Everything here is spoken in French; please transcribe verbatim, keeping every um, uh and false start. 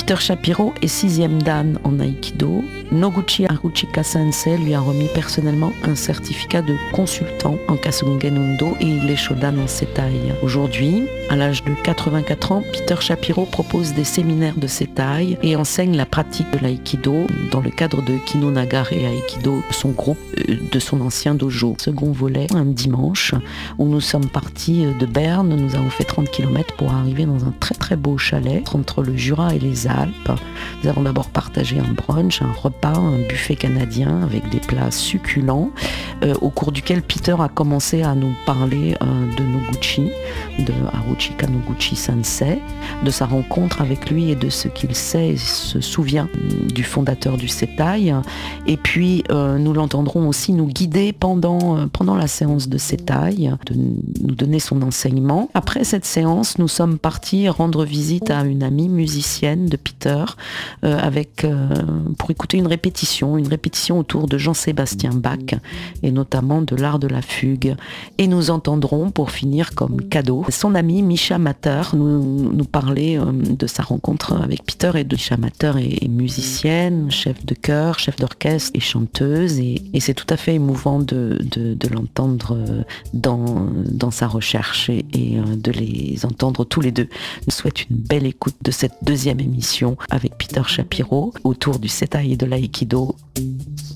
Peter Shapiro est sixième dan en Aïkido. Noguchi Haruchika Sensei lui a remis personnellement un certificat de consultant en Kasugen Undo et il est shodan en Setai. Aujourd'hui, à l'âge de quatre-vingt-quatre ans, Peter Shapiro propose des séminaires de Setai et enseigne la pratique de l'Aïkido dans le cadre de Kinonagare Aïkido, son groupe de son ancien dojo. Second volet, un dimanche où nous sommes partis de Berne, nous avons fait trente kilomètres pour arriver dans un très très beau chalet entre le Jura et les Alpes. Nous avons d'abord partagé un brunch, un repas, un buffet canadien avec des plats succulents euh, au cours duquel Peter a commencé à nous parler euh, de Noguchi, de Haruchika Noguchi Sensei, de sa rencontre avec lui et de ce qu'il sait et se souvient du fondateur du Setai. Et puis euh, nous l'entendrons aussi nous guider pendant, euh, pendant la séance de Setai, de nous donner son enseignement. Après cette séance, nous sommes partis rendre visite à une amie musicienne de Peter euh, avec, euh, pour écouter une répétition, une répétition autour de Jean-Sébastien Bach et notamment de l'art de la fugue. Et nous entendrons, pour finir comme cadeau, son ami Misha Mater nous, nous parler euh, de sa rencontre avec Peter. Et de Misha Mater est, est musicienne, chef de chœur, chef d'orchestre et chanteuse et, et c'est tout à fait émouvant de, de, de l'entendre dans, dans sa recherche et, et de les entendre tous les deux. Je souhaite une belle écoute de cette deuxième émission avec Peter Shapiro autour du Setai et de l'Aïkido.